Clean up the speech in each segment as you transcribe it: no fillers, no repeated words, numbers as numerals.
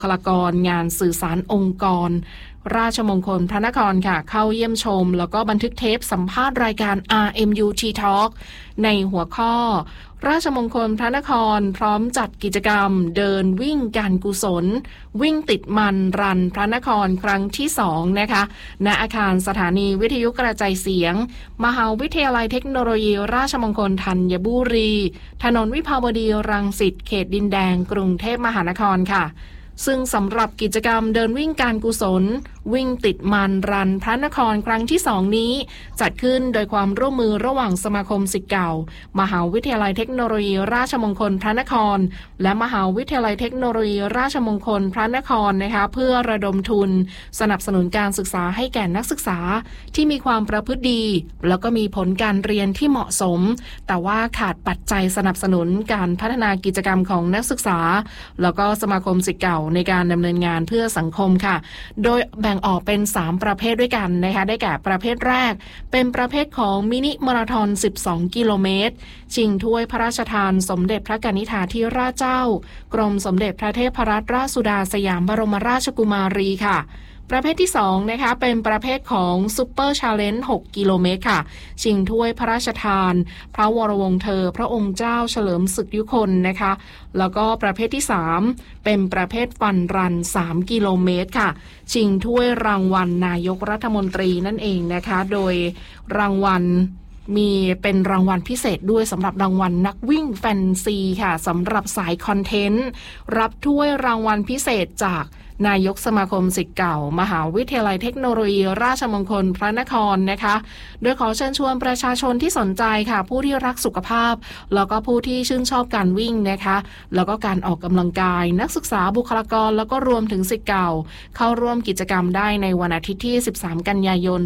บุคลากรงานสื่อสารองค์กรราชมงคลพระนครค่ะเข้าเยี่ยมชมแล้วก็บันทึกเทปสัมภาษณ์รายการ RMUT Talk ในหัวข้อราชมงคลพระนครพร้อมจัดกิจกรรมเดินวิ่งการกุศลวิ่งติดมันรันพระนครครั้งที่2นะคะณอาคารสถานีวิทยุกระจายเสียงมหาวิทยาลัยเทคโนโลยีราชมงคลธัญบุรีถนนวิภาวดีรังสิตเขตดินแดงกรุงเทพมหานครค่ะซึ่งสำหรับกิจกรรมเดินวิ่งการกุศลวิ่งติดมันรันพระนครครั้งที่2นี้จัดขึ้นโดยความร่วมมือระหว่างสมาคมศิษย์เก่ามหาวิทยาลัยเทคโนโลยีราชมงคลพระนครและมหาวิทยาลัยเทคโนโลยีราชมงคลพระนครนะคะเพื่อระดมทุนสนับสนุนการศึกษาให้แก่นักศึกษาที่มีความประพฤติดีแล้วก็มีผลการเรียนที่เหมาะสมแต่ว่าขาดปัจจัยสนับสนุนการพัฒนากิจกรรมของนักศึกษาแล้วก็สมาคมศิษย์เก่าในการดำเนินงานเพื่อสังคมค่ะโดยแบ่งออกเป็น3ประเภทด้วยกันนะคะได้แก่ประเภทแรกเป็นประเภทของมินิมาราธอน12กิโลเมตรชิงถ้วยพระราชทานสมเด็จพระกนิษฐาธิราชเจ้ากรมสมเด็จพระเทพรัตนราชสุดาสยามบรมราชกุมารีค่ะประเภทที่2นะคะเป็นประเภทของซุปเปอร์ชาเลนจ์6กิโลเมตรค่ะชิงถ้วยพระราชทานพระวรวงศ์เธอพระองค์เจ้าเฉลิมศึกยุคนนะคะแล้วก็ประเภทที่3เป็นประเภทฟันรัน3กิโลเมตรค่ะชิงถ้วยรางวัลนายกรัฐมนตรีนั่นเองนะคะโดยรางวัลมีเป็นรางวัลพิเศษด้วยสำหรับรางวัลนักวิ่งแฟนซีค่ะสำหรับสายคอนเทนต์รับถ้วยรางวัลพิเศษจากนายกสมาคมศิษย์เก่ามหาวิทยาลัยเทคโนโลยีราชมงคลพระนครนะคะโดยขอเชิญชวนประชาชนที่สนใจค่ะผู้ที่รักสุขภาพแล้วก็ผู้ที่ชื่นชอบการวิ่งนะคะแล้วก็การออกกำลังกายนักศึกษาบุคลากรแล้วก็รวมถึงศิษย์เก่าเข้าร่วมกิจกรรมได้ในวันอาทิตย์ที่13กันยายน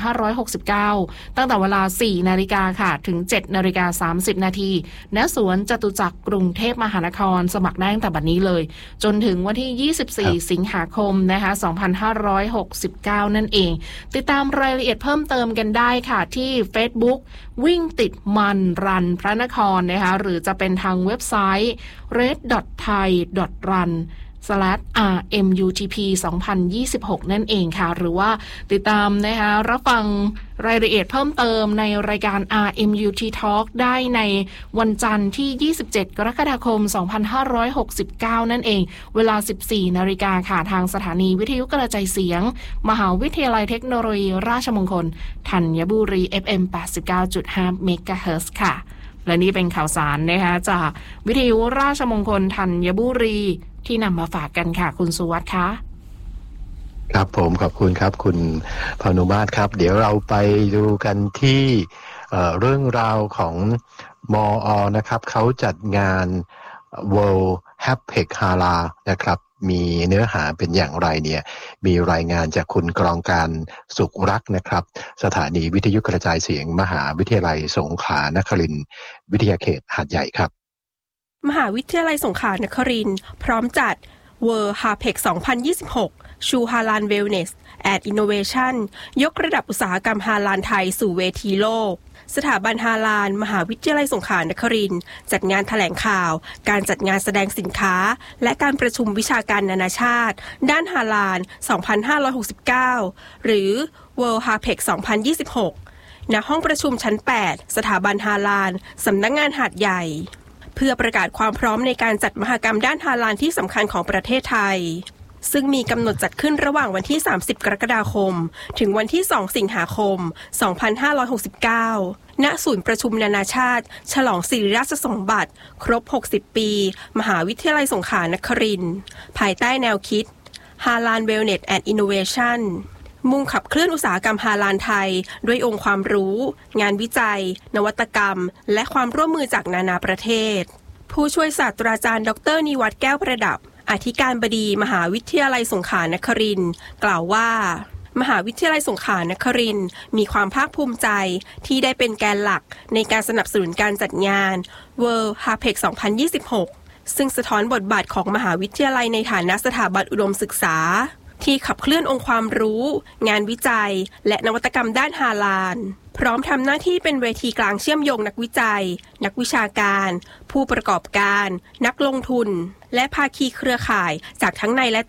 2569ตั้งแต่เวลา 4 นาฬิกาค่ะถึง 7 นาฬิกา 30 นาทีณสวนจตุจักรกรุงเทพมหานครสมัครได้ตั้งแต่บัดนี้เลยจนถึงวันที่24สิงหาคมนะคะ2569นั่นเองติดตามรายละเอียดเพิ่มเติมกันได้ค่ะที่ Facebook วิ่งติดมันรันพระนครนะคะหรือจะเป็นทางเว็บไซต์ red.thai.run/RMUTP 2026นั่นเองค่ะหรือว่าติดตามนะคะรับฟังรายละเอียดเพิ่มเติมในรายการ RMUT Talk ได้ในวันจันทร์ที่27กรกฎาคม2569นั่นเองเวลา 14 นาฬิกาค่ะทางสถานีวิทยุกระจายเสียงมหาวิทยาลัยเทคโนโลยีราชมงคลธัญบุรี FM 89.5 เมกะเฮิรตซ์ค่ะและนี่เป็นข่าวสารนะคะจากวิทยุราชมงคลธัญบุรีที่นำมาฝากกันค่ะคุณสุวัฒน์คะครับผมขอบคุณครับคุณพานุมาตรครับเดี๋ยวเราไปดูกันที่เรื่องราวของมอ.นะครับเขาจัดงาน World Happec Hala นะครับมีเนื้อหาเป็นอย่างไรเนี่ยมีรายงานจากคุณกรองการสุขรักนะครับสถานีวิทยุกระจายเสียงมหาวิทยาลัยสงขลานครินทร์วิทยาเขตหาดใหญ่ครับมหาวิทยาลัยสงขลานครินทร์พร้อมจัด World Happec 2026 ชูฮาลาลเวลเนสแอดอินโนเวชั่นยกระดับอุตสาหกรรมฮาลาลไทยสู่เวทีโลกสถาบันฮาลาลมหาวิทยาลัยสงขลานครินทร์จัดงานแถลงข่าวการจัดงานแสดงสินค้าและการประชุมวิชาการนานาชาติด้านฮาลาล 2569 หรือ World Happec 2026 ณ ห้องประชุมชั้น 8 สถาบันฮาลาลสำนักงานหาดใหญ่เพื่อประกาศความพร้อมในการจัดมหกรรมด้านฮาลาลที่สำคัญของประเทศไทยซึ่งมีกำหนดจัดขึ้นระหว่างวันที่30กรกฎาคมถึงวันที่2สิงหาคม2569ณศูนย์ประชุมนานาชาติฉลองสิริราชสมบัติครบ60ปีมหาวิทยาลัยสงขลานครินทร์ภายใต้แนวคิด Halal Wellness and Innovation มุ่งขับเคลื่อนอุตสาหกรรมฮาลาลไทยด้วยองค์ความรู้งานวิจัยนวัตกรรมและความร่วมมือจากนานาประเทศผู้ช่วยศาสตราจารย์ดร.นิวัฒน์แก้วประดับอธิการบดีมหาวิทยาลัยสงขลานครินทร์กล่าวว่ามหาวิทยาลัยสงขลานครินทร์มีความภาคภูมิใจที่ได้เป็นแกนหลักในการสนับสนุนการจัดงาน World Happec 2026 ซึ่งสะท้อนบทบาทของมหาวิทยาลัยในฐานะสถาบันอุดมศึกษาที่ขับเคลื่อนองค์ความรู้งานวิจัยและนวัตกรรมด้านฮาลาลพร้อมทำหน้าที่เป็นเวทีกลางเชื่อมโยงนักวิจัยนักวิชาการผู้ประกอบการนักลงทุนและภาคีเครือข่ายจากทั้งในและ